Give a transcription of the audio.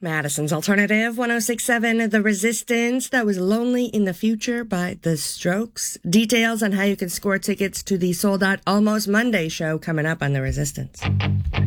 Madison's Alternative 1067, The Resistance. That was Lonely in the Future by The Strokes. Details on how you can score tickets to the sold-out Almost Monday show coming up on The Resistance.